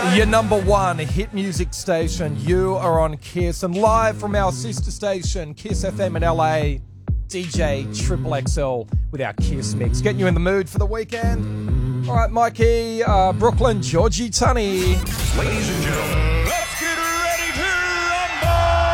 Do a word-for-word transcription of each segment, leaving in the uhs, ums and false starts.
Your number one hit music station. You are on Kiss, and live from our sister station, Kiss F M in L A, D J Triple X L with our Kiss mix, getting you in the mood for the weekend. All right, Mikey, uh, Brooklyn, Georgie, Tunny. Ladies and gentlemen, let's get ready to rumble!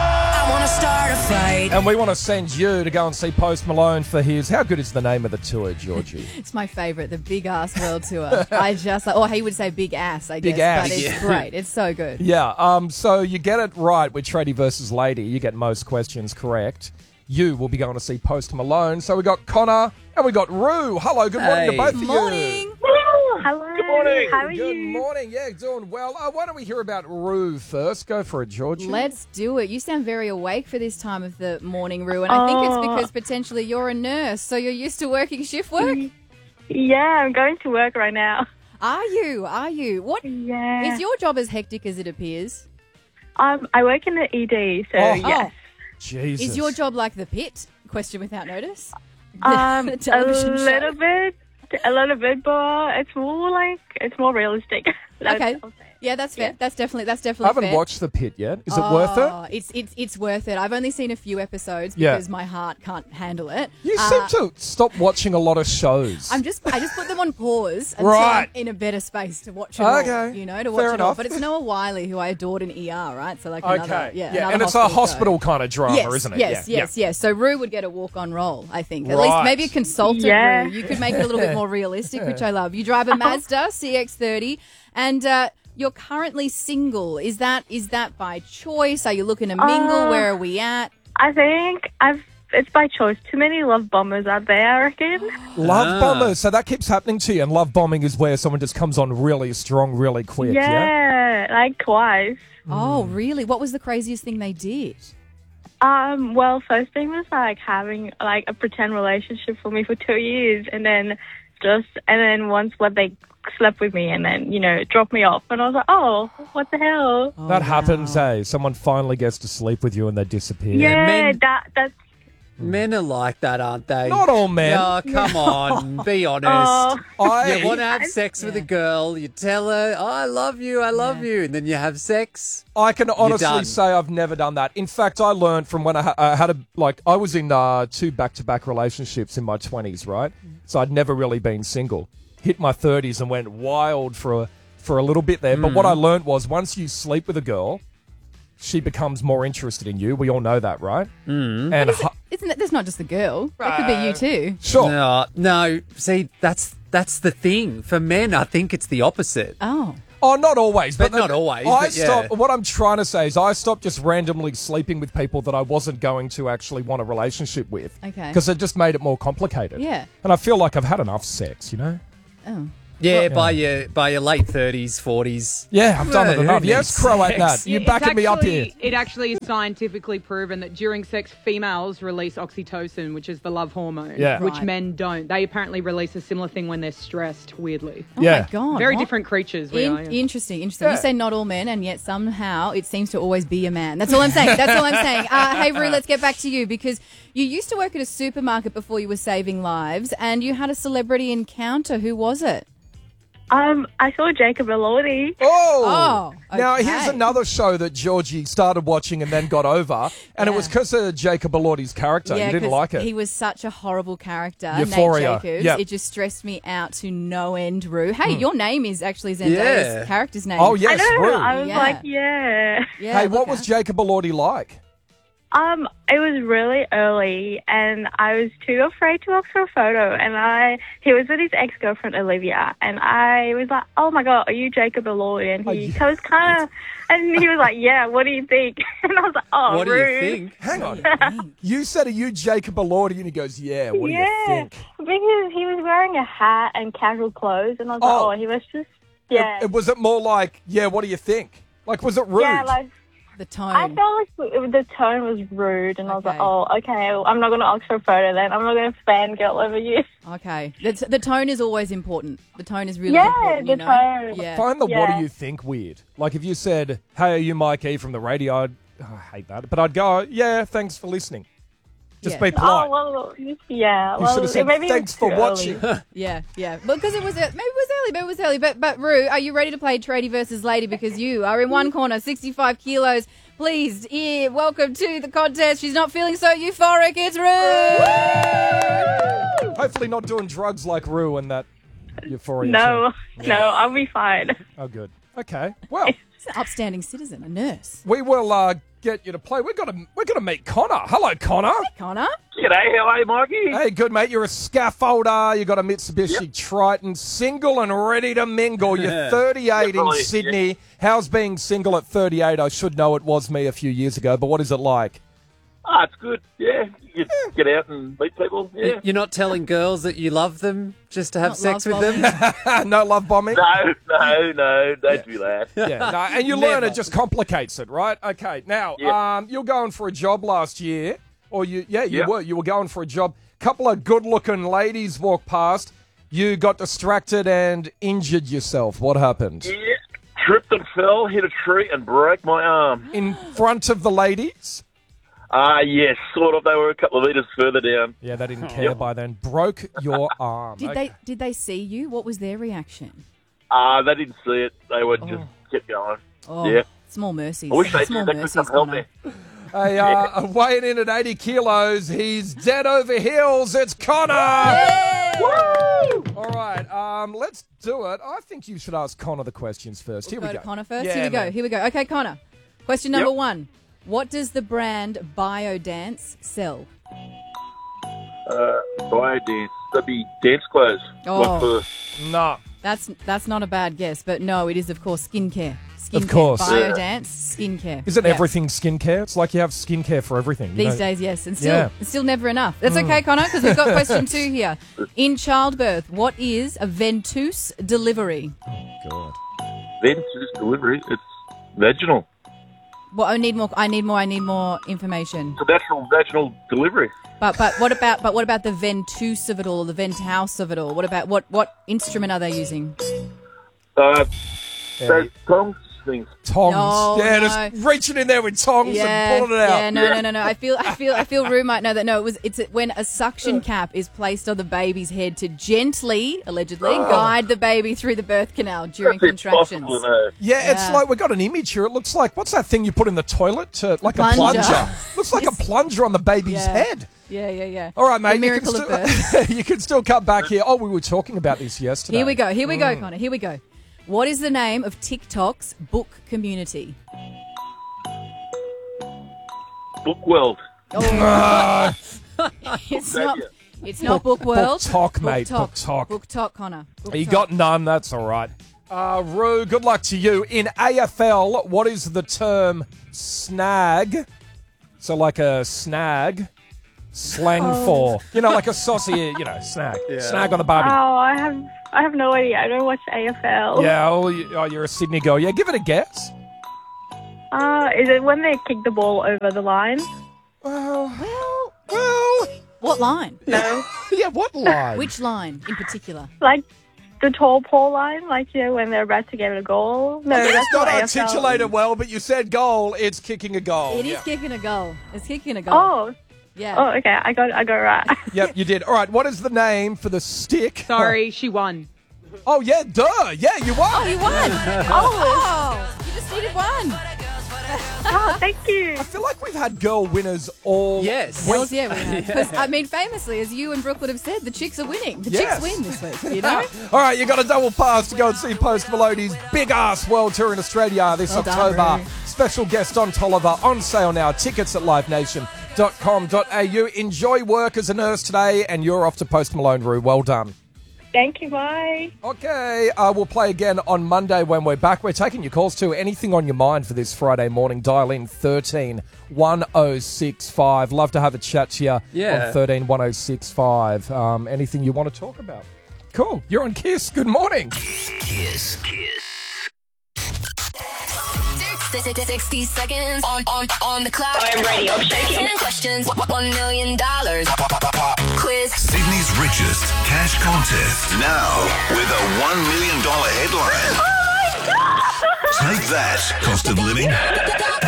I want to start a fight. And we want to send you to go and see Post Malone for his... How good is the name of the tour, Georgie? It's my favourite, the Big Ass World Tour. I just... Or he would say Big Ass, I Big guess. ass. But it's Yeah. great. It's so good. Yeah, um, so you get it right with Tradie versus Lady. You get most questions correct. You will be going to see Post Malone. So we got Connor and we got Rue. Hello, good morning Hey. to both of you. Morning. Hello. Good morning. How are Good you? morning. Yeah, doing well. Uh, why don't we hear about Rue first? Go for it, Georgie. Let's do it. You sound very awake for this time of the morning, Rue, and I think it's Oh. because potentially you're a nurse, so you're used to working shift work? Yeah, I'm going to work right now. Are you? Are you? What Yeah. is your job as hectic as it appears? Um, I work in the E D, so Oh. yes. Jesus. Is your job like the pit? Question without notice. Um, The a television show? little bit, a little bit, but it's more like it's more realistic. That's- Okay. I'll say. Yeah, that's fair. Yeah. That's definitely that's I definitely haven't fair. watched The Pit yet. Is it worth it? Oh, It's it's it's worth it. I've only seen a few episodes Yeah. because my heart can't handle it. You Uh, seem to stop watching a lot of shows. I'm just I just put them on pause until Right. I'm in a better space to watch it all. Okay. You know, to watch Fair it all. enough. But it's Noah Wiley, who I adored in E R, right? So like another okay. yeah, yeah. another And it's a show. hospital kind of drama, Yes, isn't it? yes, yeah. yes, yes. So Rue would get a walk-on role, I think. At Right. least maybe a consultant Yeah. Rue. You could make it a little bit more realistic, which I love. You drive a Mazda C X thirty, and uh, you're currently single. Is that is that by choice? Are you looking to mingle? Uh, Where are we at? I think I've. It's by choice. Too many love bombers out there, I reckon. Love Ah. bombers. So that keeps happening to you. And love bombing is where someone just comes on really strong, really quick. Yeah. Yeah, like twice. Oh, really? What was the craziest thing they did? Um, well, first thing was like having like a pretend relationship for me for two years, and then just and then once what they slept with me, and then you know dropped me off, and I was like, oh, what the hell? Oh, That wow. happens, eh? Someone finally gets to sleep with you and they disappear. Yeah, men- that that's Men are like that, aren't they? Not all men. Oh, come on. Be honest. oh, I, You want to have sex with a girl, you tell her, oh, I love you, I love Yeah. you, and then you have sex. I can honestly done. say I've never done that. In fact, I learned from when I, ha- I had a, like, I was in uh, two back-to-back relationships in my twenties, right? So I'd never really been single. Hit my thirties and went wild for a, for a little bit there. But what I learned was once you sleep with a girl, she becomes more interested in you. We all know that, right? Mm. And hu- Isn't that, that's not just the girl. That could be you too. sure. No, no, see, that's that's the thing. For men, I think it's the opposite. Oh. Oh, not always, but, But not always, I but yeah. stopped. What I'm trying to say is, I stopped just randomly sleeping with people that I wasn't going to actually want a relationship with. Okay. Because it just made it more complicated. Yeah. And I feel like I've had enough sex, you know. Oh. Yeah, by your by your late thirties, forties. Yeah, I've done Well, it who enough. needs Yes, Crow at that. sex? You're It's backing me up actually- here. It actually is scientifically proven that during sex, females release oxytocin, which is the love hormone, Yeah. which Right. men don't. They apparently release a similar thing when they're stressed, weirdly. Oh Yeah. my God. Very what? different creatures we In- are. yeah. Interesting, interesting. Yeah. You say not all men, and yet somehow it seems to always be a man. That's all I'm saying. That's all I'm saying. Uh, hey, Rue, let's get back to you because you used to work at a supermarket before you were saving lives, and you had a celebrity encounter. Who was it? um, I saw Jacob Elordi. Oh. Oh, Now, okay. here's another show that Georgie started watching and then got over. And it Yeah. was because of Jacob Elordi's character. you didn't 'cause like it. He was such a horrible character, Euphoria. Nate Jacobs. Yep. It just stressed me out to no end, Rue. Hey, your name is actually Zendaya's Yeah. character's name. oh, I yes, know. Rue. I was Yeah. like, yeah. Yeah, Hey, what look was out. Jacob Elordi like? Um, it was really early, and I was too afraid to ask for a photo. And I, he was with his ex girlfriend Olivia, and I was like, "Oh my God, are you Jacob Elordi?" And Oh, he yeah. was kind of, and he was like, "Yeah, what do you think?" And I was like, "Oh, What do you rude." think? Hang on. You said, are you Jacob Elordi? And he goes, yeah, what do Yeah, you think? because he was wearing a hat and casual clothes, and I was like, Oh. "Oh, he was just, yeah, It- was it more like, yeah, what do you think? Like, was it rude? yeah." Like, The tone. I felt like it- the tone was rude, and I was like, Okay. "Oh, okay, well, I'm not going to ask for a photo then. I'm not going to fangirl over you." Okay. The, the tone is always important. The tone is really Yeah, important, you the know? tone. Yeah. Find the what Yeah. do you think weird. Like, if you said, hey, are you Mike E from the radio? I'd, oh, I hate that. But I'd go, yeah, thanks for listening. Just Yeah. be polite. Oh, well, yeah. you well, should have said, maybe it thanks was for too watching. early. Yeah, yeah. Because it was maybe it was early, maybe it was early. But but Rue, are you ready to play tradie versus lady? Because you are in one corner, sixty-five kilos. Please, yeah, welcome to the contest. She's not feeling so euphoric. It's Rue. Hopefully not doing drugs like Rue and that euphoria. No, thing. no, I'll be fine. Oh, good. Okay. Well, She's an upstanding citizen, a nurse. we will uh, get you to play. We're gonna we're gonna meet Connor. Hello, Connor. Connor. G'day, how are you, Mikey? Hey, good mate. You're a scaffolder. You got a Mitsubishi Triton, single and ready to mingle. You're thirty-eight in Definitely, Sydney. How's being single at thirty-eight? I should know it was me a few years ago, but what is it like? Ah, it's good. Yeah, you get, get out and meet people. Yeah. You're not telling girls that you love them just to have Not sex with love them? No love bombing. No, no, no, don't do that. Yeah, no, and you learn Never. it just complicates it, right? Okay, now Yeah. um, you're going for a job last year, or you, yeah, you Yeah. were, you were going for a job. Couple of good-looking ladies walked past. You got distracted and injured yourself. What happened? Yeah, tripped and fell, hit a tree, and broke my arm. In front of the ladies? Ah, yes, sort of. They were a couple of metres further down. Yeah, they didn't care by then. Broke your arm. Did Okay. they did they see you? What was their reaction? Ah, they didn't see it. They were just kept going. Oh, Yeah. small mercies. I wish they small did. They could mercies, come help Connor. me. Hey, uh, weighing in at eighty kilos, he's dead over heels. It's Connor. All right, um, let's do it. I think you should ask Connor the questions first. Here We'll we go go. to Connor first. Yeah, Here we go. man. Here we go. Okay, Connor. Question number Yep. one. What does the brand Biodance sell? Uh, bio dance. That'd be dance clothes. Oh. Like for, No. That's that's not a bad guess, but no, it is of course skincare. Skincare. Of course. Biodance, skincare. Isn't Yeah. everything skincare? It's like you have skincare for everything. you These know? days, yes, and still, Yeah. it's still never enough. That's okay, Connor, because we've got question two here. In childbirth, what is a ventouse delivery? God. then to this delivery, it's vaginal. Well, I need more. I need more. I need more information. It's a natural vaginal delivery. But but what about but what about the ventouse of it all, or the venthouse of it all? What about what what instrument are they using? Uh, Yeah. those tongs things. Tongs. No, yeah, no. just reaching in there with tongs and pulling it out. Yeah, no, no, no, no. I feel, I feel, I feel. Rue might know that. No, it was. It's when a suction cap is placed on the baby's head to gently, allegedly, guide the baby through the birth canal during That's contractions. impossible, no. Yeah, it's Yeah. like we got an image here. It looks like, what's that thing you put in the toilet? To, like a Plunger. plunger. Looks like a plunger on the baby's Yeah. head. Yeah, yeah, yeah. All right, mate. The miracle you of can birth. still, you can still cut back here. Oh, we were talking about this yesterday. Here we go. Here we Mm. go, Connor. Here we go. What is the name of TikTok's book community? Book World. Ah, It's Thank not. you. It's not Book- Book World. Book Talk, mate. Talk. Book Talk. Book Talk, Connor. Book you Talk. got none. That's all right. Uh, Rue, good luck to you. In A F L, what is the term snag? So like a snag, slang Oh. for, you know, like a saucy, you know, snag. Snag on the barbie. Oh, I have I have no idea. I don't watch A F L. Yeah, oh, you, oh, you're a Sydney girl. Yeah, give it a guess. Uh, is it when they kick the ball over the line? Well, Well, well, what line? No. yeah, what line? Which line in particular? Like the tall pole line, like, you know, when they're about to get a goal? No, It's that's not not A F L. articulated well, but you said goal. It's kicking a goal. It is Yeah. kicking a goal. It's kicking a goal. Oh, Yeah. oh, okay. I got, I got it right. Yep, you did. All right, what is the name for the stick? Sorry, she won. Oh, yeah, duh. Yeah, you won. Oh, you won. oh, you just needed one. Oh, thank you. I feel like we've had girl winners all Yes. week. Hells yeah, we have. 'Cause, I mean, famously, as you and Brooke would have said, the chicks are winning. The Yes. chicks win this week, you know? All right, you got a double pass to go and see Post Malone's big ass world tour in Australia this Well done, October. Roo. Special guest Don Tolliver on sale now. Tickets at live nation dot com dot a u. Enjoy work as a nurse today, and you're off to Post Malone, Roo. Well done. Thank you. Bye. Okay, uh, we'll play again on Monday when we're back. We're taking your calls too. Anything on your mind for this Friday morning, dial in thirteen one oh six five. Love to have a chat to you Yeah. on thirteen one oh six five. Um, anything you want to talk about? Cool. You're on Kiss. Good morning. Kiss. Kiss. sixty seconds on, on, on the clock. I'm ready. I'm shaking. ten questions. One million dollars. Quiz. Sydney's richest cash contest. Now with a one million dollars headline. Oh my God! Take that, cost of living.